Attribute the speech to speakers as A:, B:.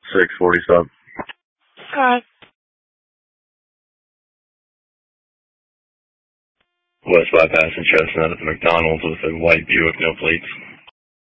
A: 640 sub.
B: Alright.
A: West bypass in Chestnut at the McDonald's with a white Buick, no plates.